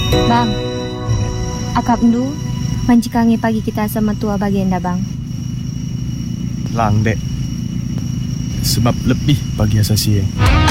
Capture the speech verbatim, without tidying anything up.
Bang, akap ndu mancikangi pagi kita sama tua bagenda bang. Lang dek. Sebab lebih pagi asasi.